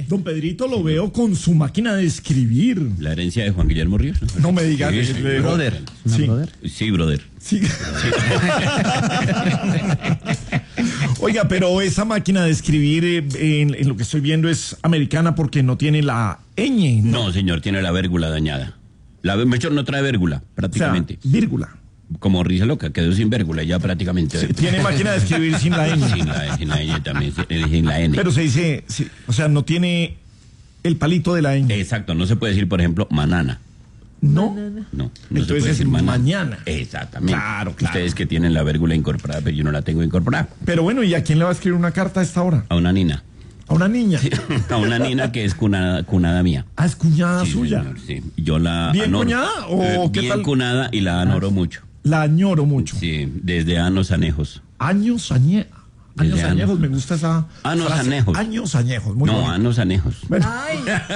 Don Pedrito lo veo con su máquina de escribir. La herencia de Juan Guillermo Ríos. No me digas. Sí, Brother. Sí. Brother. Sí, brother. Sí. Oiga, pero esa máquina de escribir en lo que estoy viendo es americana porque no tiene la ñ, ¿no? No, señor, tiene la vérgula dañada. Mejor no trae vérgula, O sea, prácticamente. vírgula. Como risa loca, quedó sin vérgula, ya prácticamente. Sí, tiene máquina de escribir sin la ñ. Sin la N también, sin la N. Pero se dice, sí, o sea, no tiene el palito de la ñ. Exacto, no se puede decir, por ejemplo, manana. No. No se Entonces puede es decir mañana. Exactamente. Claro, claro. Ustedes que tienen la vérgula incorporada, pero yo no la tengo incorporada. Pero bueno, ¿y a quién le va a escribir una carta a esta hora? A una nina. A una niña. A una nina que es cunada mía. Ah, es cuñada Sí, suya. señor, sí. Yo la ¿Bien anoro. cuñada o qué bien tal? cunada y la anoro mucho. La añoro mucho. Sí, desde años anejos. Años Desde añejos, años. me gusta esa Años frase. anejos. Años añejos, muy No, bonito. años anejos. Bueno, Ay,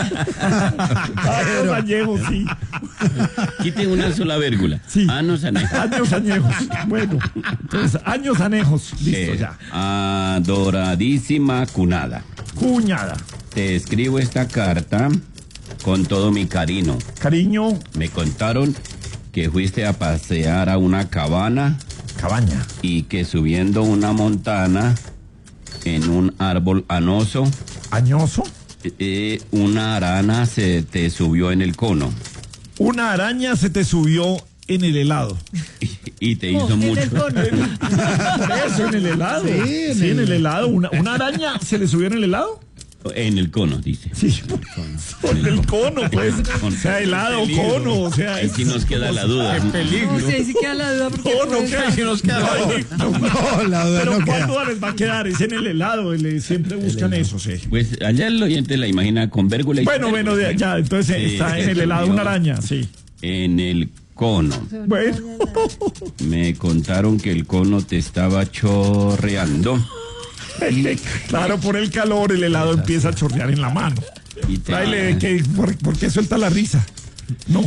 años añejos, sí. Quite una sola vérgula. Sí. Años anejos. Años añejos. Bueno, entonces, años anejos. Listo, ya. Adoradísima cunada. Cuñada. Te escribo esta carta con todo mi cariño. Cariño, Me contaron que fuiste a pasear a una cabaña cabaña. y que subiendo una montana en un árbol anoso, Añoso. una arana se te subió en el cono Una araña se te subió en el helado. y te hizo en mucho. el cono. Por eso, en el helado. Sí, en el helado. Una araña se le subió en el helado. En el cono, dice. Sí, por el cono, pues. O sea, helado, cono, o sea. Ahí sí nos queda la duda. No sé si queda la duda porque Cono, puede ¿qué? ser. Nos queda. No, la duda Pero no queda. ¿cuándo les va a quedar? Es en el helado, siempre buscan eso, sí. Pues allá el oyente la imagina con vérgula y Bueno, sin bueno, vérgula. ya, entonces Sí, está en el se helado subió una araña, sí. En el cono. Bueno, Me contaron que el cono te estaba chorreando claro, por el calor el helado empieza a chorrear en la mano. y te, Tráele, ¿por qué suelta la risa? No,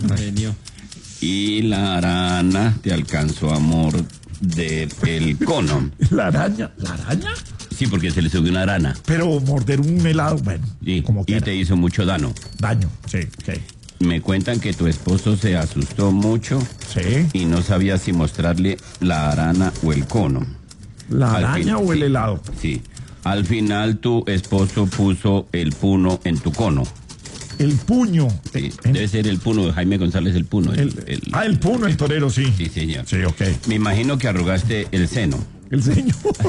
y la arana te alcanzó a morder el cono. la araña. ¿La araña? Sí, porque se le subió una arana. Pero morder un helado, bueno, Sí, como y quiera. te hizo mucho daño. Daño, sí, ok. Me cuentan que tu esposo se asustó mucho Sí. y no sabía si mostrarle la arana o el cono. ¿La Al araña fin- o el sí, helado? Sí. Al final tu esposo puso el puno en tu cono. El puño. Sí, debe ser el puno de Jaime González el puno. El puño, el torero, sí. Sí, señor. Sí, ok. Me imagino que arrugaste el seno. El ceño.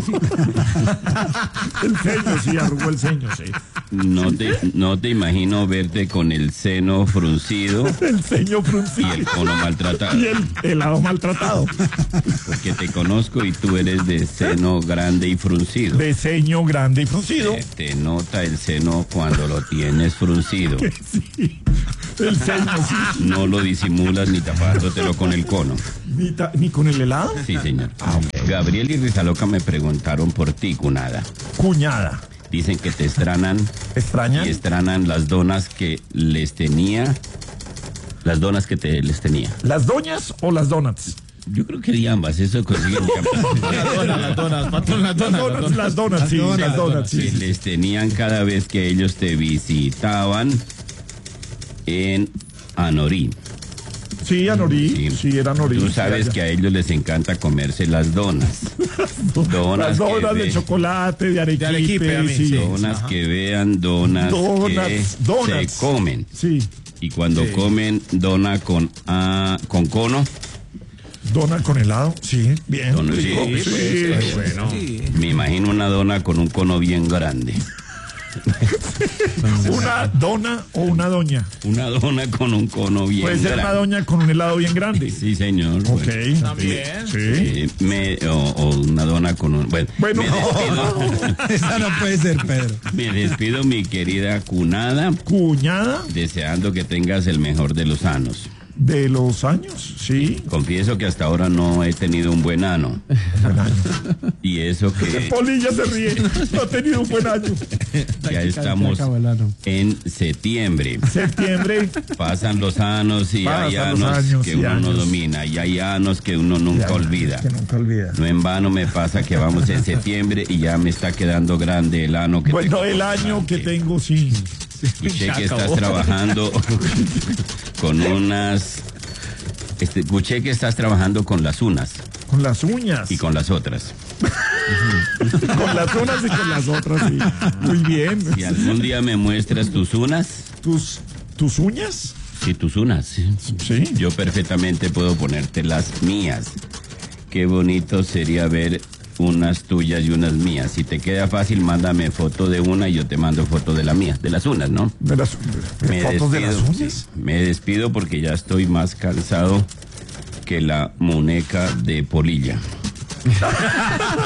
El ceño, sí, arrugó el ceño, sí. No te imagino verte con el seno fruncido El ceño y fruncido. el cono maltratado. Y el helado maltratado. Porque te conozco y tú eres de seno grande y fruncido. De ceño grande y fruncido. Te nota el seno cuando lo tienes fruncido. Sí. El ceño, sí. No lo disimulas ni tapándotelo con el cono. Ni con el helado. Sí, señor. Ah, ok. Gabriel y Rizaloca me preguntaron por ti, cunada. Cuñada. Dicen que te extranan ¿Extrañan? y extranan las donas que les tenía. Las donas que les tenía. ¿Las doñas o las donuts? Yo creo que de ambas, eso consiguen. Las donas, patrón, las donas. Las donuts, sí, Las las donuts, Que sí. les tenían cada vez que ellos te visitaban en Anorí. Sí, Anorí, sí, era Anorí. Tú sabes Sí, que a ellos les encanta comerse las donas. las donas de chocolate, de arequipe, arequipe, a mí, sí. sí. Donas que vean, donas que Donuts. se comen. Sí, Y cuando comen dona con cono, dona con helado, sí, bien. Dona, rico, sí, sí. Bueno. me imagino una dona con un cono bien grande. Una dona o una doña. Una dona con un cono bien Puede ser una grande. doña con un helado bien grande. Sí, señor. Ok. Bueno, También. Sí. o una dona con un... Bueno, Bueno, me despido, Esa no puede ser, Pedro. me despido, mi querida cunada, cuñada, deseando que tengas el mejor de los años. De los años, sí. Confieso que hasta ahora no he tenido un buen ano. Buen año. Y eso que Polilla se ríe. No ha tenido un buen año. ya estamos en septiembre. Septiembre. Pasan los años y hay Pasan los años años que y uno no años. domina. Y hay años que uno nunca olvida. Que nunca olvida. No en vano me pasa que vamos en septiembre y ya me está quedando grande el ano que Bueno, tengo el por año que delante. tengo, sí. Escuché que estás trabajando con unas... escuché que estás trabajando con las unas Con las uñas. y con las otras. Con las unas y con las otras, sí. Muy bien. Si algún día me muestras tus unas, ¿Tus uñas? sí, tus unas, Sí. yo perfectamente puedo ponerte las mías. Qué bonito sería ver unas tuyas y unas mías. Si te queda fácil, mándame foto de una y yo te mando foto de la mía, de las unas, ¿no? ¿De las fotos de las uñas? sí, me despido porque ya estoy más cansado que la muñeca de Polilla.